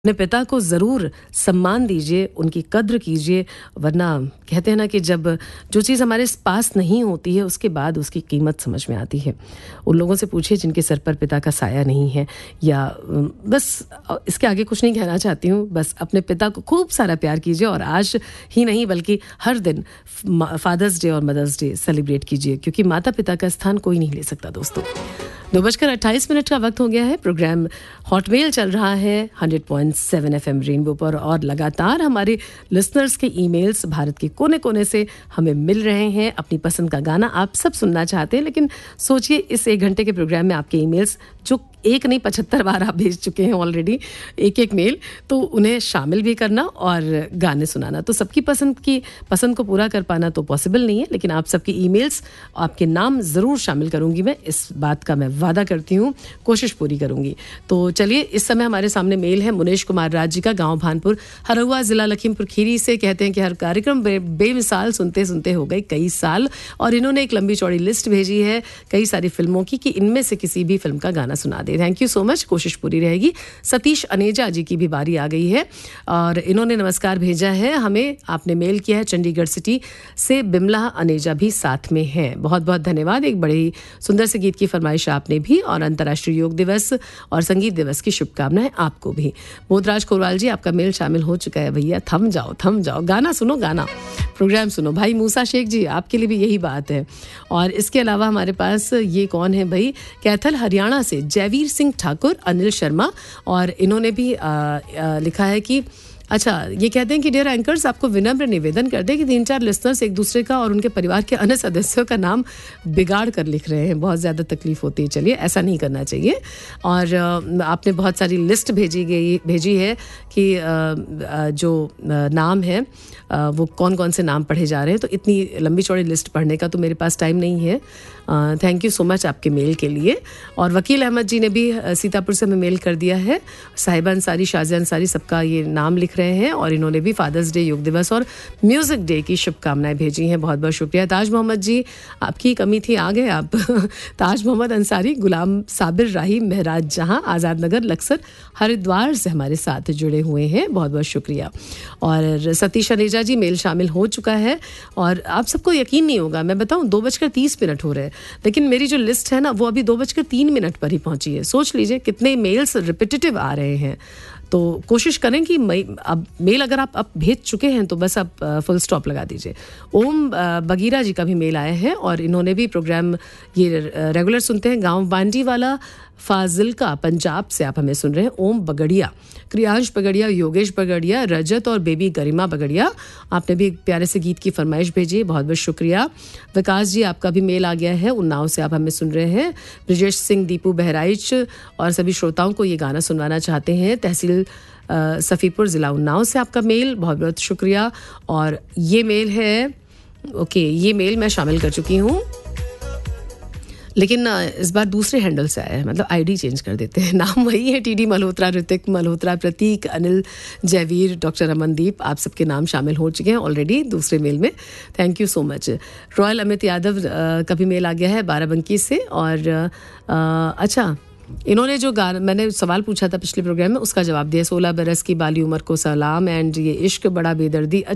अपने पिता को ज़रूर सम्मान दीजिए, उनकी कद्र कीजिए, वरना कहते हैं ना कि जब जो चीज़ हमारे पास नहीं होती है उसके बाद उसकी कीमत समझ में आती है। उन लोगों से पूछिए जिनके सर पर पिता का साया नहीं है, या बस इसके आगे कुछ नहीं कहना चाहती हूँ। बस अपने पिता को खूब सारा प्यार कीजिए और आज ही नहीं बल्कि हर दिन फादर्स डे और मदर्स डे सेलिब्रेट कीजिए, क्योंकि माता पिता का स्थान कोई नहीं ले सकता दोस्तों। 2:28 का वक्त हो गया है। प्रोग्राम हॉटमेल चल रहा है 100.7 FM रेनबो पर, और लगातार हमारे लिसनर्स के ईमेल्स भारत के कोने कोने से हमें मिल रहे हैं। अपनी पसंद का गाना आप सब सुनना चाहते हैं, लेकिन सोचिए इस 1 घंटे के प्रोग्राम में आपके ईमेल्स जो एक नहीं 75 बार आप भेज चुके हैं ऑलरेडी एक मेल, तो उन्हें शामिल भी करना और गाने सुनाना, तो सबकी पसंद को पूरा कर पाना तो पॉसिबल नहीं है, लेकिन आप सबकी ईमेल्स, आपके नाम ज़रूर शामिल करूंगी मैं, इस बात का मैं वादा करती हूँ, कोशिश पूरी करूंगी। तो चलिए, इस समय हमारे सामने मेल है मुनेश कुमार राज जी का, गाँव भानपुर हरहुआ, ज़िला लखीमपुर खीरी से। कहते हैं कि हर कार्यक्रम बेमिसाल सुनते सुनते हो गई कई साल, और इन्होंने एक लंबी चौड़ी लिस्ट भेजी है कई सारी फिल्मों की कि इनमें से किसी भी फिल्म का गाना सुना दे। थैंक यू सो मच, कोशिश पूरी रहेगी। सतीश अनेजा जी की भी बारी आ गई है और इन्होंने नमस्कार भेजा है हमें। आपने मेल किया है चंडीगढ़ सिटी से, बिमला अनेजा भी साथ में है। बहुत बहुत धन्यवाद। एक बड़े ही सुंदर से गीत की फरमाइश आपने भी, और अंतर्राष्ट्रीय योग दिवस और संगीत दिवस की शुभकामनाएं आपको भी। बोधराज कोरवाल जी, आपका मेल शामिल हो चुका है भैया। थम जाओ, गाना सुनो, गाना प्रोग्राम सुनो। भाई मूसा शेख जी, आपके लिए भी यही बात है। और इसके अलावा हमारे पास ये कौन है भाई, कैथल हरियाणा से जयवीर सिंह ठाकुर, अनिल शर्मा, और इन्होंने भी लिखा है कि अच्छा, ये कहते हैं कि डियर एंकर्स, आपको विनम्र निवेदन करते हैं कि 3-4 लिसनर्स एक दूसरे का और उनके परिवार के अन्य सदस्यों का नाम बिगाड़ कर लिख रहे हैं, बहुत ज़्यादा तकलीफ होती है। चलिए, ऐसा नहीं करना चाहिए। और आपने बहुत सारी लिस्ट भेजी है कि जो नाम है वो कौन कौन से नाम पढ़े जा रहे हैं, तो इतनी लंबी चौड़ी लिस्ट पढ़ने का तो मेरे पास टाइम नहीं है। थैंक यू सो मच आपके मेल के लिए। और वकील अहमद जी ने भी सीतापुर से हमें मेल कर दिया है। साहिबा अंसारी, शाजिया अंसारी, सबका ये नाम लिख रहे हैं, और इन्होंने भी फादर्स डे, योग दिवस और म्यूज़िक डे की शुभकामनाएं भेजी हैं। बहुत बहुत शुक्रिया। ताज मोहम्मद जी, आपकी कमी थी, आ गए आप। ताज मोहम्मद अंसारी, गुलाम साबिर राही, महराज जहां, आज़ाद नगर, लक्सर, हरिद्वार से हमारे साथ जुड़े हुए हैं। बहुत बहुत शुक्रिया। और सतीश अनेजा जी, मेल शामिल हो चुका है। और आप सबको यकीन नहीं होगा, मैं बताऊं 2:30 हो रहे हैं, लेकिन मेरी जो लिस्ट है ना वो अभी 2:03 पर ही पहुंची है। सोच लीजिए कितने मेल्स रिपीटेटिव आ रहे हैं। तो कोशिश करें कि अब मेल अगर आप भेज चुके हैं तो बस आप फुल स्टॉप लगा दीजिए। ओम बगीरा जी का भी मेल आया है, और इन्होंने भी प्रोग्राम ये रेगुलर सुनते हैं। गांव बांडी वाला फाजिलका, पंजाब से आप हमें सुन रहे हैं। ओम बगड़िया, क्रियांश बगड़िया, योगेश बगड़िया, रजत और बेबी गरिमा बगड़िया, आपने भी एक प्यारे से गीत की फरमाइश भेजी, बहुत बहुत शुक्रिया। विकास जी, आपका भी मेल आ गया है, उन्नाव से आप हमें सुन रहे हैं। ब्रिजेश सिंह, दीपू बहराइच और सभी श्रोताओं को ये गाना सुनवाना चाहते हैं। तहसील सफ़ीपुर, ज़िला उन्नाव से आपका मेल, बहुत बहुत शुक्रिया। और ये मेल है, ओके, ये मेल मैं शामिल कर चुकी हूँ, लेकिन इस बार दूसरे हैंडल से आया है, मतलब आईडी चेंज कर देते हैं। नाम वही है, टीडी मल्होत्रा, ऋतिक मल्होत्रा, प्रतीक, अनिल, जयवीर, डॉक्टर अमनदीप, आप सबके नाम शामिल हो चुके हैं ऑलरेडी दूसरे मेल में। Thank you so much. Royal Amit Yadav का भी मेल आ गया है बाराबंकी से। और अच्छा, इन्होंने जो गाना, मैंने सवाल पूछा था पिछले प्रोग्राम में, उसका जवाब दिया। 16 बरस की बाली उम्र को सलाम, एंड ये इश्क बड़ा बेदर्दी।